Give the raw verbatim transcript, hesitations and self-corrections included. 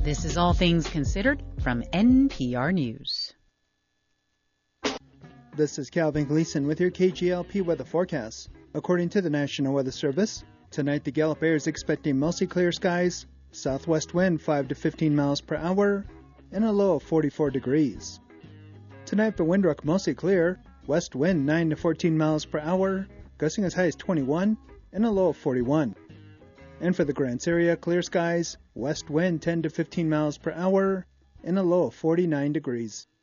This is All Things Considered from N P R News. This is Calvin Gleason with your K G L P weather forecast. According to the National Weather Service, tonight the Gallup Air is expecting mostly clear skies, southwest wind five to fifteen miles per hour, and a low of forty-four degrees. Tonight for Windrock, mostly clear, west wind nine to fourteen miles per hour, gusting as high as twenty-one, and a low of forty-one. And for the Grants area, clear skies, west wind ten to fifteen miles per hour, and a low of forty-nine degrees.